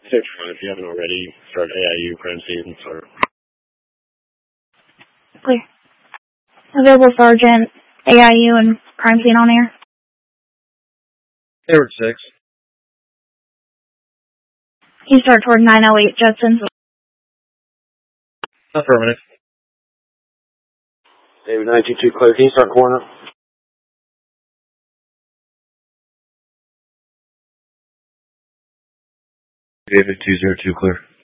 If you haven't already, start AIU crime scene. Start. Clear. Available Sergeant, AIU, and crime scene on air. Hayward 6. You start toward 908 Judson. Affirmative. David 922 clear. Can you start corner? David 202 clear.